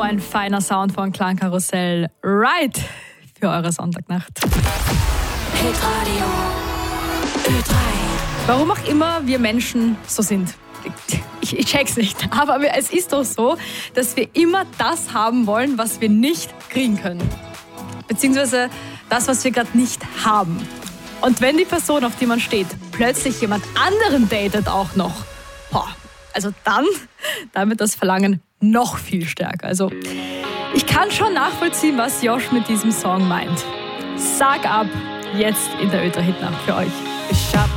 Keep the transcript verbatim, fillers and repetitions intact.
ein feiner Sound von Klangkarussell. Right für eure Sonntagnacht. Hitradio Ö drei. Warum auch immer wir Menschen so sind. Ich, ich check's nicht, aber es ist doch so, dass wir immer das haben wollen, was wir nicht kriegen können. Beziehungsweise das, was wir gerade nicht haben. Und wenn die Person, auf die man steht, plötzlich jemand anderen datet auch noch, boah, also dann, dann wird das Verlangen noch viel stärker. Also ich kann schon nachvollziehen, was Josh mit diesem Song meint. Sag ab, jetzt in der Ö drei Hitnacht für euch. Ich hab